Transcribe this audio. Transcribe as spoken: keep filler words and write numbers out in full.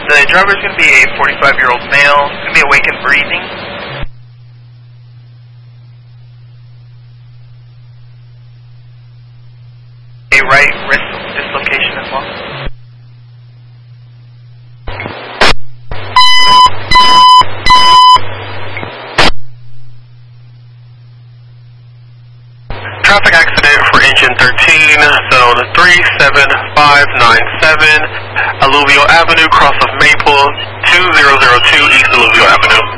The driver is going to be a forty-five-year-old male. He's going to be awake and breathing. A right wrist dislocation as well. Traffic accident for engine thirteen, zone three seven five nine seven, Alluvial Avenue, cross of Maple, two zero zero two East Alluvial Avenue.